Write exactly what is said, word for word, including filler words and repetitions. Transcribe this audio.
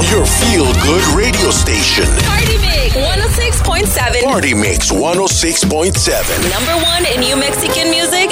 Your feel-good radio station. Party Mix one oh six point seven. Party Mix one oh six point seven. Number one in New Mexican music.